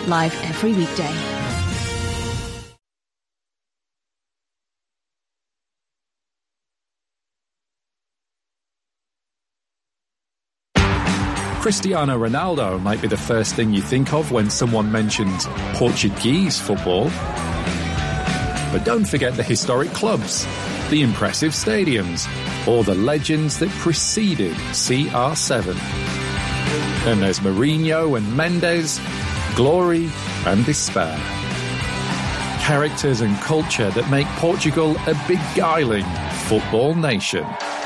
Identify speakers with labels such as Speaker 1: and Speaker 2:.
Speaker 1: live every weekday.
Speaker 2: Cristiano Ronaldo might be the first thing you think of when someone mentions Portuguese football. But don't forget the historic clubs, the impressive stadiums, or the legends that preceded CR7. Then there's Mourinho and Mendes, glory and despair. Characters and culture that make Portugal a beguiling football nation.